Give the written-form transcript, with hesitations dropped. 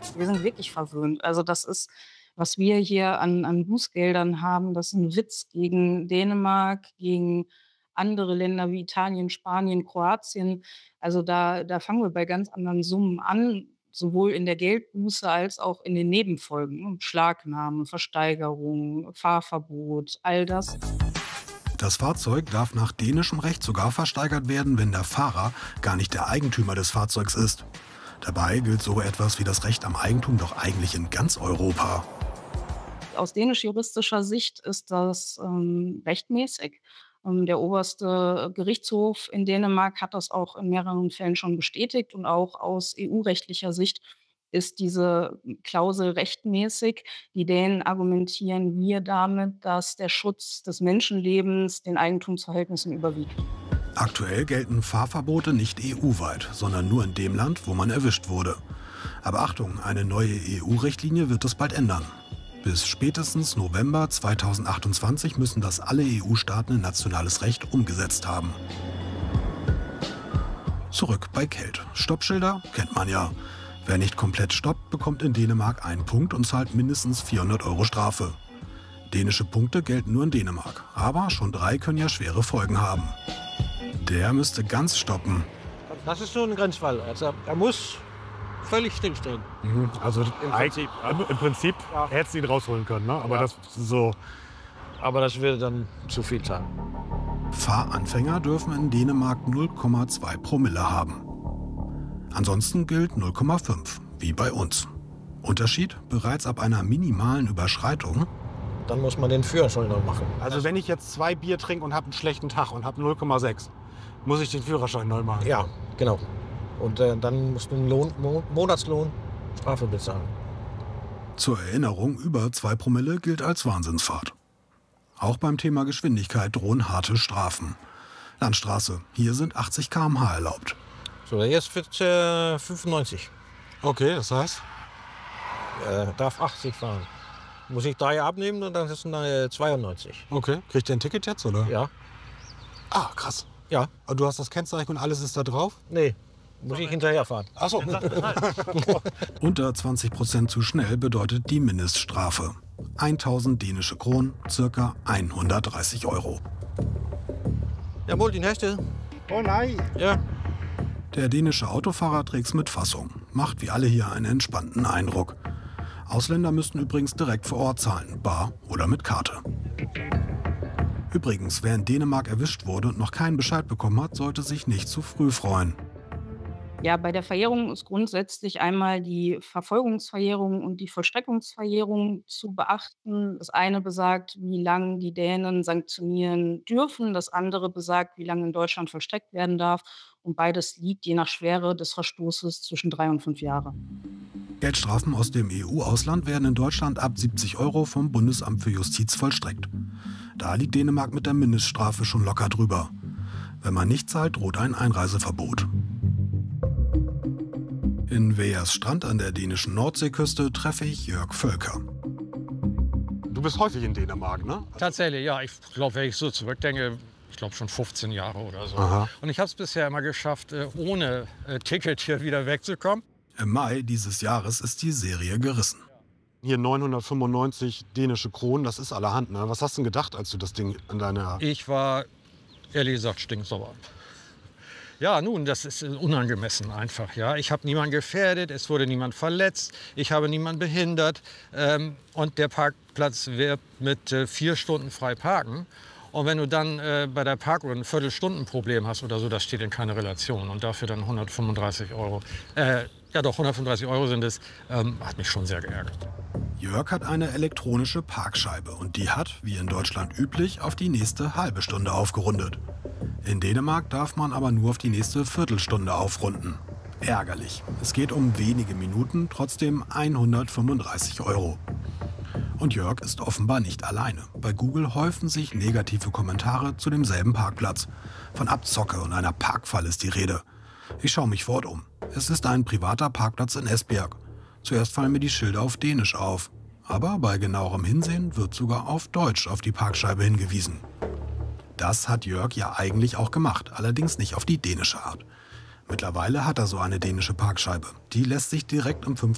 Wir sind wirklich verwöhnt. Also, das ist, was wir hier an Bußgeldern haben, das ist 'n Witz gegen Dänemark, gegen andere Länder wie Italien, Spanien, Kroatien. Also, da fangen wir bei ganz anderen Summen an, sowohl in der Geldbuße als auch in den Nebenfolgen, ne? Beschlagnahme, Versteigerung, Fahrverbot, all das. Das Fahrzeug darf nach dänischem Recht sogar versteigert werden, wenn der Fahrer gar nicht der Eigentümer des Fahrzeugs ist. Dabei gilt so etwas wie das Recht am Eigentum doch eigentlich in ganz Europa. Aus dänisch-juristischer Sicht ist das, rechtmäßig. Der oberste Gerichtshof in Dänemark hat das auch in mehreren Fällen schon bestätigt und auch aus EU-rechtlicher Sicht ist diese Klausel rechtmäßig. Die Dänen argumentieren hier damit, dass der Schutz des Menschenlebens den Eigentumsverhältnissen überwiegt. Aktuell gelten Fahrverbote nicht EU-weit, sondern nur in dem Land, wo man erwischt wurde. Aber Achtung, eine neue EU-Richtlinie wird es bald ändern. Bis spätestens November 2028 müssen das alle EU-Staaten in nationales Recht umgesetzt haben. Zurück bei Kelt. Stoppschilder kennt man ja. Wer nicht komplett stoppt, bekommt in Dänemark einen Punkt und zahlt mindestens 400 € Strafe. Dänische Punkte gelten nur in Dänemark, aber schon 3 können ja schwere Folgen haben. Der müsste ganz stoppen. Das ist so ein Grenzfall. Also er muss völlig stillstehen. Also im Prinzip Ja. hättest du ihn rausholen können, ne? Aber Ja. das so. Aber das würde dann zu viel sein. Fahranfänger dürfen in Dänemark 0,2 Promille haben. Ansonsten gilt 0,5, wie bei uns. Unterschied: bereits ab einer minimalen Überschreitung Dann muss man den Führerschein noch machen. Also wenn ich jetzt 2 Bier trinke und habe einen schlechten Tag und habe 0,6, muss ich den Führerschein neu machen. Ja, genau. Und dann musst du einen Monatslohn Strafe bezahlen. zur Erinnerung, über 2 Promille gilt als Wahnsinnsfahrt. Auch beim Thema Geschwindigkeit drohen harte Strafen. Landstraße, hier sind 80 km/h erlaubt. So, jetzt wird 95. Okay, das heißt? Darf 80 fahren. Muss ich 3 abnehmen und dann ist es 92. Okay. Kriegt ihr ein Ticket jetzt, oder? Ja. Ah, krass. Ja. Aber du hast das Kennzeichen und alles ist da drauf? Nee. Muss ich hinterherfahren. Ach so. Unter 20% zu schnell bedeutet die Mindeststrafe. 1000 dänische Kronen, ca. 130 €. Jawohl, die nächste. Oh nein! Ja. Der dänische Autofahrer trägt's mit Fassung. Macht wie alle hier einen entspannten Eindruck. Ausländer müssten übrigens direkt vor Ort zahlen, bar oder mit Karte. Übrigens, wer in Dänemark erwischt wurde und noch keinen Bescheid bekommen hat, sollte sich nicht zu früh freuen. Ja, bei der Verjährung ist grundsätzlich einmal die Verfolgungsverjährung und die Vollstreckungsverjährung zu beachten. Das eine besagt, wie lange die Dänen sanktionieren dürfen. Das andere besagt, wie lange in Deutschland vollstreckt werden darf. Und beides liegt je nach Schwere des Verstoßes zwischen 3 und 5 Jahre. Geldstrafen aus dem EU-Ausland werden in Deutschland ab 70 € vom Bundesamt für Justiz vollstreckt. Da liegt Dänemark mit der Mindeststrafe schon locker drüber. Wenn man nicht zahlt, droht ein Einreiseverbot. In Veas Strand an der dänischen Nordseeküste treffe ich Jörg Völker. Du bist häufig in Dänemark, ne? Tatsächlich, ja. Ich glaube, wenn ich so zurückdenke, ich glaube schon 15 Jahre oder so. Aha. Und ich habe es bisher immer geschafft, ohne Ticket hier wieder wegzukommen. Im Mai dieses Jahres ist die Serie gerissen. Hier 995 dänische Kronen, das ist allerhand, ne? Was hast du denn gedacht, als du das Ding an deiner... Ich war, ehrlich gesagt, stinksauer. Ja, nun, das ist unangemessen einfach. Ja. Ich habe niemanden gefährdet, es wurde niemand verletzt, ich habe niemanden behindert. Und der Parkplatz wird mit 4 Stunden frei parken. Und wenn du dann bei der Parkuhr ein Viertelstundenproblem hast oder so, das steht in keiner Relation. Und dafür dann 135 €. Ja doch, 135 € sind es. Hat mich schon sehr geärgert. Jörg hat eine elektronische Parkscheibe und die hat, wie in Deutschland üblich, auf die nächste halbe Stunde aufgerundet. In Dänemark darf man aber nur auf die nächste Viertelstunde aufrunden. Ärgerlich. Es geht um wenige Minuten, trotzdem 135 €. Und Jörg ist offenbar nicht alleine. Bei Google häufen sich negative Kommentare zu demselben Parkplatz. Von Abzocke und einer Parkfalle ist die Rede. Ich schaue mich fort um. Es ist ein privater Parkplatz in Esbjerg. Zuerst fallen mir die Schilder auf Dänisch auf. Aber bei genauerem Hinsehen wird sogar auf Deutsch auf die Parkscheibe hingewiesen. Das hat Jörg ja eigentlich auch gemacht, allerdings nicht auf die dänische Art. Mittlerweile hat er so eine dänische Parkscheibe. Die lässt sich direkt im